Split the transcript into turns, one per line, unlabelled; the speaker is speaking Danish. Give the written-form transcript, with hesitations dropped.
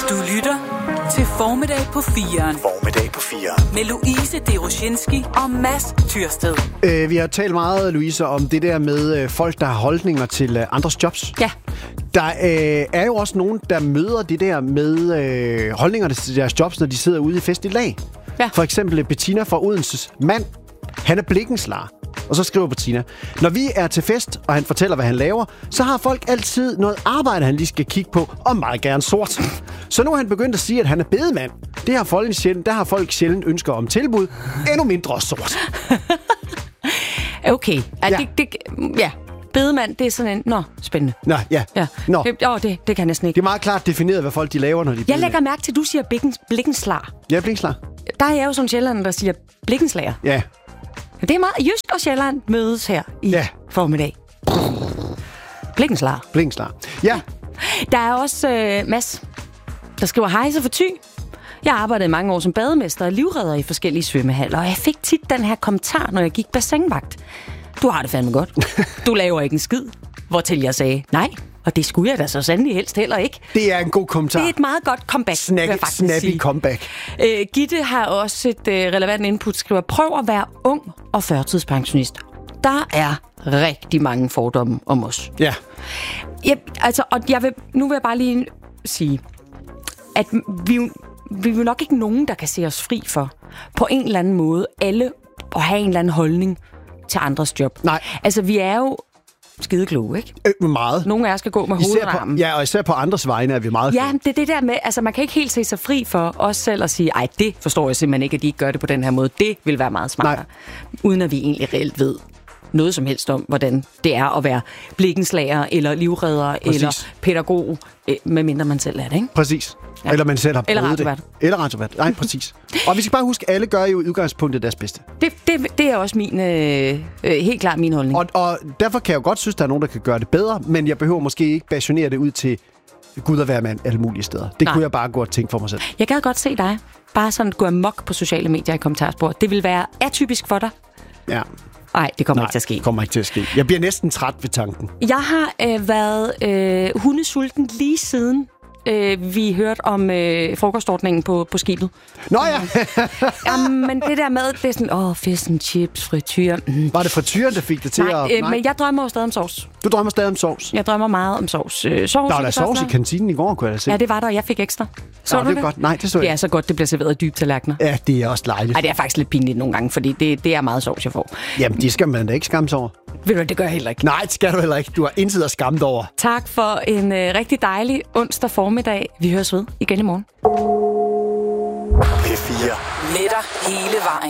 Du lytter til Formiddag på 4'eren.
Formiddag på 4'eren.
Med Louise Deroshinski og Mads Tyrsted.
Vi har talt meget, Louise, om det der med folk, der har holdninger til andres jobs.
Ja.
Der er jo også nogen, der møder det der med holdningerne til deres jobs, når de sidder ude i fest i lag.
Ja.
For eksempel Bettina fra Odenses mand. Han er blikkenslager. Og så skriver Bettina: når vi er til fest, og han fortæller, hvad han laver, så har folk altid noget arbejde, han lige skal kigge på, og meget gerne sort. Så nu er han begyndt at sige, at han er bedemand. Det har folk sjældent ønsker om tilbud. Endnu mindre sort.
Okay.
Ja.
Ja. Bedemand, det er sådan en... Nå, spændende.
Nå, ja.
Ja.
Nå.
Det kan jeg næsten ikke.
Det er meget klart defineret, hvad folk de laver, når de er
Jeg
bedemand.
lægger mærke til, at du siger blikkenslager.
Ja, blikkenslager.
Der er jeg jo som sjælland, der siger blikkenslager.
Ja.
Det er meget... Jysk og Sjælland mødes her i formiddag. Blikkenslager.
Blikkenslager. Ja.
Der er også Mads, der skriver: hejse for Thy. Jeg arbejdede mange år som bademester og livredder i forskellige svømmehaller, og jeg fik tit den her kommentar, når jeg gik bassinvagt: du har det fandme godt. Du laver ikke en skid. Hvortil jeg sagde: nej, og det skulle jeg da så sandelig helst heller ikke.
Det er en god kommentar.
Det er et meget godt comeback, vil jeg faktisk
snappy
sige.
comeback.
Gitte har også et relevant input, skriver: prøv at være ung og førtidspensionist. Der er rigtig mange fordomme om os.
Ja.
Nu vil jeg bare lige sige, at vi er jo nok ikke nogen, der kan se os fri for på en eller anden måde alle at have en eller anden holdning til andres job.
Nej.
Altså, vi er jo skide kloge, ikke?
Meget.
Nogle af os skal gå med hovedarmen.
Ja, og især på andres vegne er vi meget kloge.
Ja, det er det der med, altså man kan ikke helt se sig fri for os selv at sige: ej, det forstår jeg simpelthen ikke, at de ikke gør det på den her måde. Det vil være meget smartere. Uden at vi egentlig reelt ved noget som helst om, hvordan det er at være blikkenslager, eller livredder, eller pædagog, medmindre man selv er det, ikke?
Præcis. Ja. Eller man selv har prøvet det. Eller radiovært. Nej, præcis. Og vi skal bare huske, at alle gør jo i udgangspunktet deres bedste.
Det er også min, helt klart min holdning.
Og derfor kan jeg jo godt synes, at der er nogen, der kan gøre det bedre, men jeg behøver måske ikke passionere det ud til Gud og hver mand alle mulige steder. Det kunne jeg bare godt tænke for mig selv.
Jeg gad godt se dig bare sådan gå amok på sociale medier i kommentarspor. Det vil være atypisk for dig.
Ja.
Nej, det kommer ikke til at ske.
Det kommer ikke til at ske. Jeg bliver næsten træt ved tanken.
Jeg har været hundesulten lige siden vi hørte om frokostordningen på skibet.
Nå ja!
Men det der med, det er sådan, fish and chips, frityr.
Var det frityren, der fik det til
at... Nej, men jeg drømmer jo stadig om sovs.
Du drømmer stadig om sovs?
Jeg drømmer meget om sovs.
Der var der sovs i kantinen i går, kunne jeg da se.
Ja, det var der, og jeg fik ekstra. Så
du det? Godt. Nej, det så jeg.
Det er så godt, det bliver serveret i dybe tallerkener.
Ja, det er også dejligt.
Ej, det er faktisk lidt pinligt nogle gange, fordi det er meget sovs, jeg får.
Jamen, det skal man da ikke skamme sig over.
Ved du, det gør jeg heller ikke.
Nej, det skal du heller ikke. Du har intet at skamme dig over.
Tak for en rigtig dejlig onsdag formiddag. Vi høres ved igen i morgen.
P4.
Med dig hele vejen.